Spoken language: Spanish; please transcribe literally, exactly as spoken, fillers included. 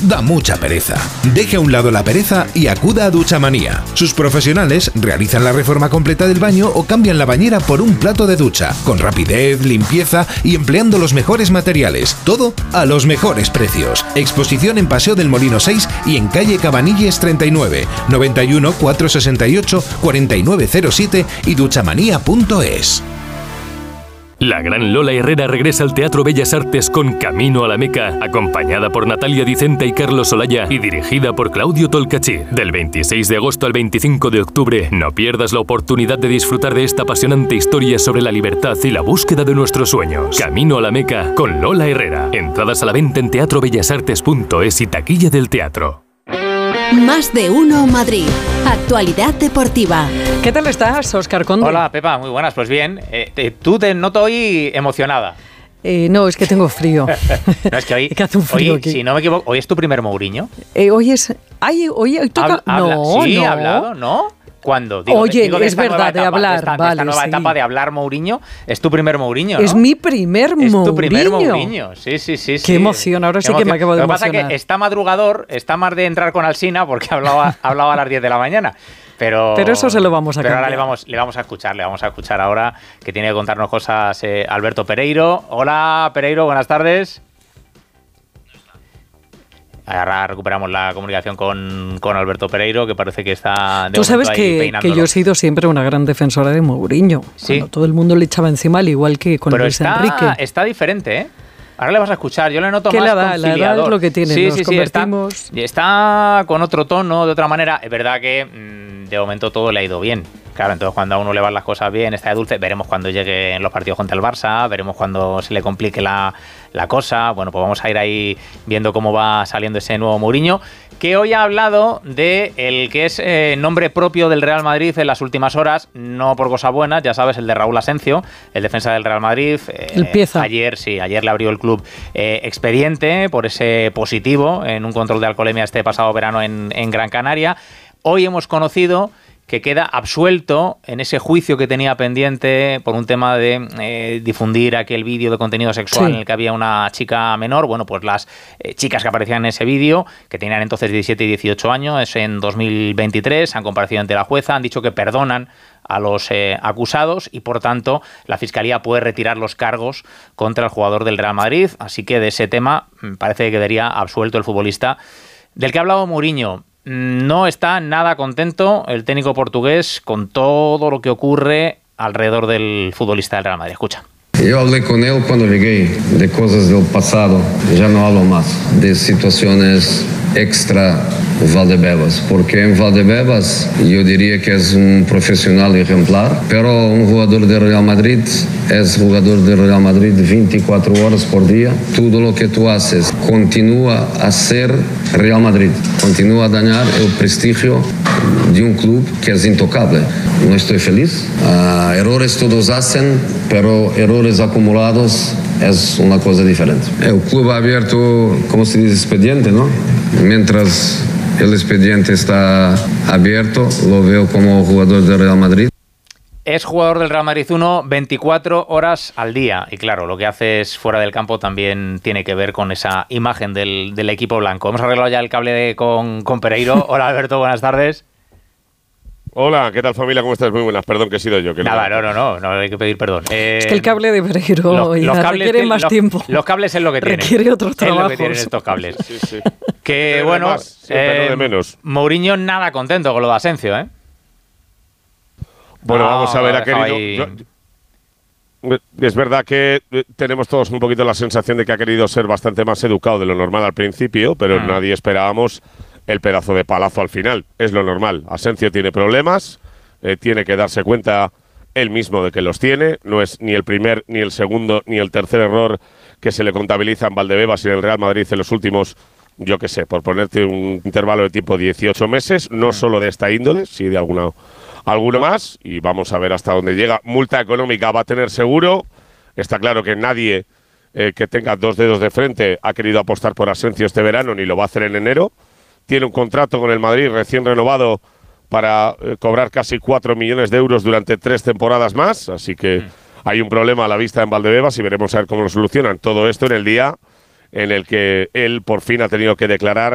da mucha pereza. Deje a un lado la pereza y acuda a Duchamanía. Sus profesionales realizan la reforma completa del baño o cambian la bañera por un plato de ducha, con rapidez, limpieza y empleando los mejores materiales. Todo a los mejores precios. Exposición en Paseo del Molino seis y en calle Cabanilles treinta y nueve, noventa y uno, cuatrocientos sesenta y ocho, cuarenta y nueve cero siete y duchamanía punto es. La gran Lola Herrera regresa al Teatro Bellas Artes con Camino a la Meca, acompañada por Natalia Dicenta y Carlos Olaya y dirigida por Claudio Tolcachir. Del veintiséis de agosto al veinticinco de octubre, no pierdas la oportunidad de disfrutar de esta apasionante historia sobre la libertad y la búsqueda de nuestros sueños. Camino a la Meca con Lola Herrera. Entradas a la venta en teatro bellas artes punto es y taquilla del teatro. Más de uno Madrid. Actualidad deportiva. ¿Qué tal estás, Óscar Conde? Hola, Pepa, muy buenas. Pues bien, eh, te, tú te noto hoy emocionada. Eh, no, es que tengo frío. No, es que hoy, es que hace un frío hoy aquí. si no me equivoco, hoy es tu primer Mourinho. Eh, hoy es... Ay, hoy, hoy toca... Habla, no, sí, no. ha hablado, ¿no? ¿Cuándo? Digo, Oye, digo de es esta verdad, nueva etapa, de hablar, de esta, vale, de esta nueva sí. etapa de hablar Mourinho, es tu primer Mourinho, ¿no? Es mi primer es Mourinho. Es tu primer Mourinho, sí, sí, sí. Qué sí. emoción, ahora sí Qué que me emoción. acabo de Lo que pasa emocionar. es que está madrugador, está más de entrar con Alsina porque hablaba, hablaba a las diez de la mañana. Pero, pero eso se lo vamos a pero cambiar. ahora le vamos, le vamos a escuchar, le vamos a escuchar ahora que tiene que contarnos cosas eh, Alberto Pereiro. Hola, Pereiro, buenas tardes. Ahora recuperamos la comunicación con, con Alberto Pereiro, que parece que está de Tú sabes momento ahí que, peinándolo. que yo he sido siempre una gran defensora de Mourinho. Sí. Cuando todo el mundo le echaba encima, al igual que con pero Luis está, Enrique. está diferente, ¿eh? Ahora le vas a escuchar, yo le noto ¿Qué más la edad? conciliador. La edad es lo que tiene, sí, nos sí, sí, convertimos... Está, está con otro tono, de otra manera. Es verdad que mmm, de momento todo le ha ido bien. Claro, entonces cuando a uno le van las cosas bien, está de dulce. Veremos cuando lleguen los partidos contra el Barça, veremos cuando se le complique la, la cosa. Bueno, pues vamos a ir ahí viendo cómo va saliendo ese nuevo Mourinho, que hoy ha hablado de el que es eh, nombre propio del Real Madrid en las últimas horas, no por cosas buenas, ya sabes, el de Raúl Asencio, el defensa del Real Madrid. Eh, el pieza. Ayer, sí, ayer le abrió el club eh, expediente por ese positivo en un control de alcoholemia este pasado verano en, en Gran Canaria. Hoy hemos conocido que queda absuelto en ese juicio que tenía pendiente por un tema de eh, difundir aquel vídeo de contenido sexual sí. en el que había una chica menor. Bueno, pues las eh, chicas que aparecían en ese vídeo, que tenían entonces diecisiete y dieciocho años, es en dos mil veintitrés, han comparecido ante la jueza, han dicho que perdonan a los eh, acusados y por tanto la Fiscalía puede retirar los cargos contra el jugador del Real Madrid. Así que de ese tema parece que quedaría absuelto el futbolista del que ha hablado Mourinho. No está nada contento el técnico portugués con todo lo que ocurre alrededor del futbolista del Real Madrid. Escucha. Yo hablé con él cuando llegué de cosas del pasado, ya no hablo más de situaciones extra Valdebebas, porque en Valdebebas yo diría que es un profesional ejemplar, pero un jugador de Real Madrid es jugador de Real Madrid veinticuatro horas por día. Todo lo que tú haces continúa a ser Real Madrid, continúa a dañar el prestigio de un club que es intocable. No estoy feliz. Uh, errores todos hacen, pero errores acumulados es una cosa diferente. El club ha abierto, como se dice, expediente, ¿no? Mientras el expediente está abierto, lo veo como jugador del Real Madrid. Es jugador del Real Madrid uno, veinticuatro horas al día. Y claro, lo que haces fuera del campo también tiene que ver con esa imagen del, del equipo blanco. Hemos arreglado ya el cable de, con, con Pereiro. Hola, Alberto, buenas tardes. Hola, ¿qué tal, familia? ¿Cómo estás? Muy buenas. Perdón que he sido yo. Que Nada, no, no, no, no hay que pedir perdón. Eh, es que el cable de Pereiro los, los cables requiere más los, tiempo. Los cables es lo que tienen. Requiere otros trabajos. Es lo que tienen estos cables. Sí, sí. Que Pero bueno, más, eh, de menos. Mourinho nada contento con lo de Asencio, ¿eh? Bueno, no, vamos a ver, ha ha querido... Yo, es verdad que tenemos todos un poquito la sensación de que ha querido ser bastante más educado de lo normal al principio, pero mm. nadie esperábamos el pedazo de palazo al final. Es lo normal. Asencio tiene problemas, eh, tiene que darse cuenta él mismo de que los tiene. No es ni el primer, ni el segundo, ni el tercer error que se le contabiliza en Valdebebas y en el Real Madrid en los últimos, yo qué sé, por ponerte un intervalo de tiempo dieciocho meses, no solo de esta índole, sí de alguna... alguno más, y vamos a ver hasta dónde llega. Multa económica va a tener seguro. Está claro que nadie eh, que tenga dos dedos de frente ha querido apostar por Asencio este verano, ni lo va a hacer en enero. Tiene un contrato con el Madrid recién renovado para eh, cobrar casi cuatro millones de euros durante tres temporadas más, así que mm. hay un problema a la vista en Valdebebas y veremos a ver cómo lo solucionan. Todo esto en el día en el que él por fin ha tenido que declarar